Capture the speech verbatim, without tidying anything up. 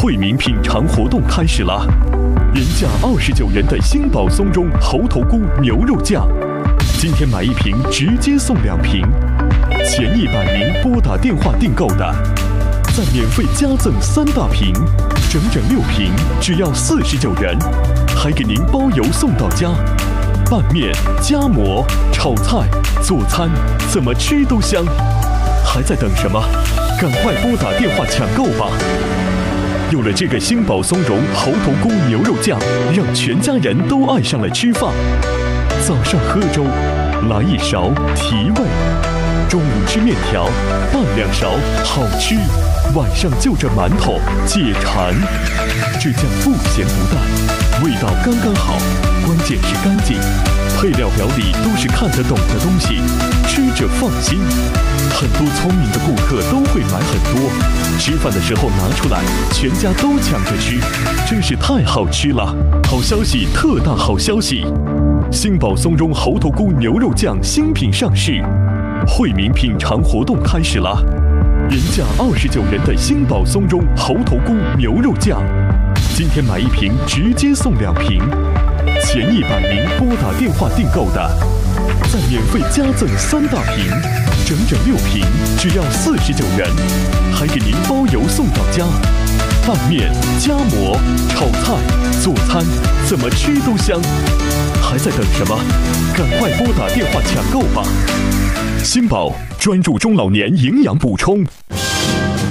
惠民品尝活动开始啦！原价二十九元的新宝松茸猴头菇牛肉酱，今天买一瓶直接送两瓶。前一百名拨打电话订购的，再免费加赠三大瓶，整整六瓶，只要四十九元，还给您包邮送到家。拌面、夹馍、炒菜、做餐，怎么吃都香。还在等什么？赶快拨打电话抢购吧！有了这个新宝松茸猴头菇牛肉酱，让全家人都爱上了吃饭。早上喝粥，来一勺提味；中午吃面条，拌两勺好吃；晚上就着馒头解馋。这酱不咸不淡，味道刚刚好，关键是干净。配料表里都是看得懂的东西，吃着放心。很多聪明的顾客都会买很多，吃饭的时候拿出来，全家都抢着吃，真是太好吃了！好消息，特大好消息！新宝松茸猴头菇牛肉酱新品上市，惠民品尝活动开始啦！原价二十九元的新宝松茸猴头菇牛肉酱，今天买一瓶直接送两瓶。前一百名拨打电话订购的，再免费加赠三大瓶，整整六瓶，只要四十九元，还给您包邮送到家。拌面、夹馍、炒菜、做餐，怎么吃都香。还在等什么？赶快拨打电话抢购吧！新宝专注中老年营养补充。